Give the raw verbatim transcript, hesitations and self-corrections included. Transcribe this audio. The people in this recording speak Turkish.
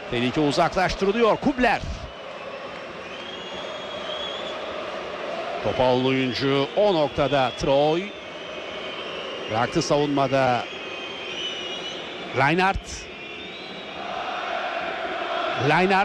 Tehlike uzaklaştırılıyor. Kubler. Topu alan oyuncu o noktada Troy. Bıraktı savunmada Reinhardt. Reinhardt.